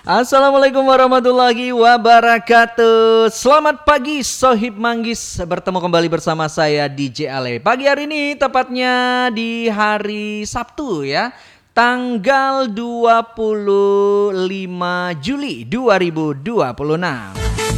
Assalamualaikum warahmatullahi wabarakatuh. Selamat pagi Sohib Manggis. Bertemu kembali bersama saya DJ Ale. Pagi hari ini tepatnya di hari Sabtu ya, tanggal 25 Juli 2026.